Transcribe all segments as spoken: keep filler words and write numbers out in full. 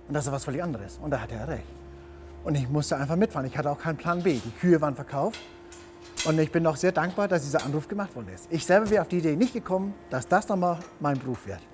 Und das ist was völlig anderes. Und da hat er recht. Und ich musste einfach mitfahren. Ich hatte auch keinen Plan B. Die Kühe waren verkauft. Und ich bin auch sehr dankbar, dass dieser Anruf gemacht worden ist. Ich selber wäre auf die Idee nicht gekommen, dass das nochmal mein Beruf wird.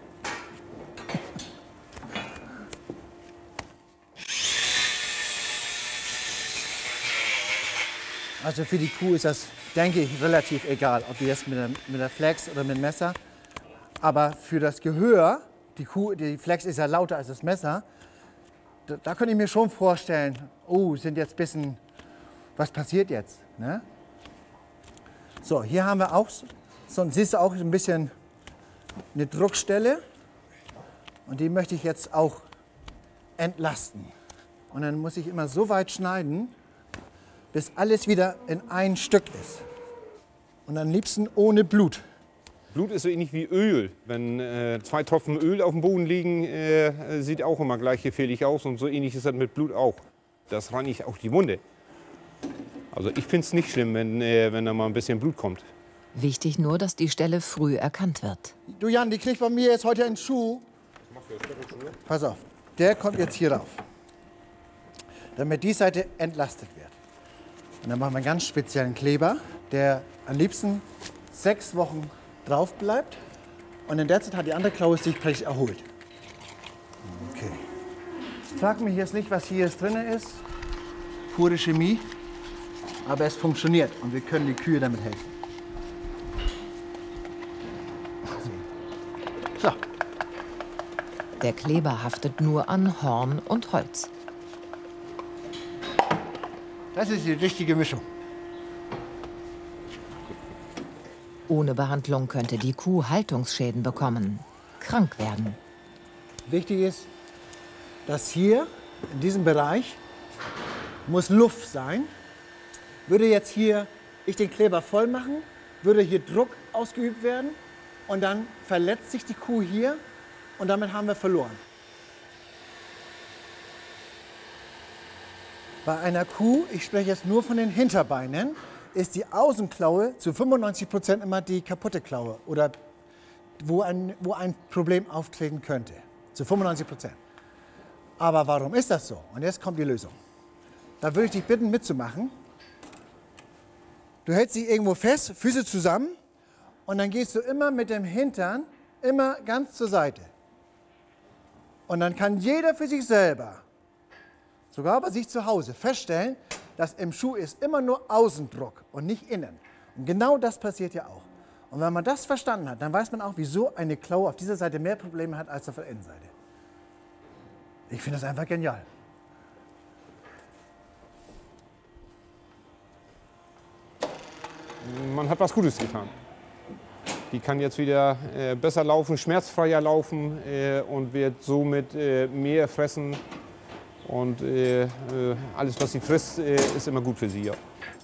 Also für die Kuh ist das, denke ich, relativ egal, ob die jetzt mit der, mit der Flex oder mit dem Messer. Aber für das Gehör, die Kuh, die Flex ist ja lauter als das Messer, da, da könnte ich mir schon vorstellen, oh, sind jetzt ein bisschen, was passiert jetzt? Ne? So, hier haben wir auch, so, siehst du auch ein bisschen eine Druckstelle. Und die möchte ich jetzt auch entlasten. Und dann muss ich immer so weit schneiden, bis alles wieder in ein Stück ist. Und am liebsten ohne Blut. Blut ist so ähnlich wie Öl. Wenn äh, zwei Tropfen Öl auf dem Boden liegen, äh, sieht auch immer gleich gefährlich aus. Und so ähnlich ist das mit Blut auch. Das reinigt auch die Wunde. Also ich finde es nicht schlimm, wenn, äh, wenn da mal ein bisschen Blut kommt. Wichtig nur, dass die Stelle früh erkannt wird. Du Jan, die kriegt bei mir jetzt heute einen Schuh. Pass auf, der kommt jetzt hier rauf. Damit die Seite entlastet wird. Und dann machen wir einen ganz speziellen Kleber, der am liebsten sechs Wochen drauf bleibt. Und in der Zeit hat die andere Klaue sich praktisch erholt. Okay. Frag mich jetzt nicht, was hier jetzt drin ist. Pure Chemie. Aber es funktioniert und wir können die Kühe damit helfen. So. Der Kleber haftet nur an Horn und Holz. Das ist die richtige Mischung. Ohne Behandlung könnte die Kuh Haltungsschäden bekommen, krank werden. Wichtig ist, dass hier in diesem Bereich muss Luft sein. Würde jetzt hier ich den Kleber voll machen, würde hier Druck ausgeübt werden und dann verletzt sich die Kuh hier und damit haben wir verloren. Bei einer Kuh, ich spreche jetzt nur von den Hinterbeinen, ist die Außenklaue zu fünfundneunzig Prozent immer die kaputte Klaue oder wo ein, wo ein Problem auftreten könnte. Zu fünfundneunzig Prozent. Aber warum ist das so? Und jetzt kommt die Lösung. Da würde ich dich bitten, mitzumachen. Du hältst sie irgendwo fest, Füße zusammen und dann gehst du immer mit dem Hintern immer ganz zur Seite. Und dann kann jeder für sich selber, sogar bei sich zu Hause, feststellen, dass im Schuh ist immer nur Außendruck und nicht innen. Und genau das passiert ja auch. Und wenn man das verstanden hat, dann weiß man auch, wieso eine Klaue auf dieser Seite mehr Probleme hat als auf der Innenseite. Ich finde das einfach genial. Man hat was Gutes getan. Die kann jetzt wieder äh, besser laufen, schmerzfreier laufen äh, und wird somit äh, mehr fressen. Und äh, äh, alles, was sie frisst, äh, ist immer gut für sie. Ja.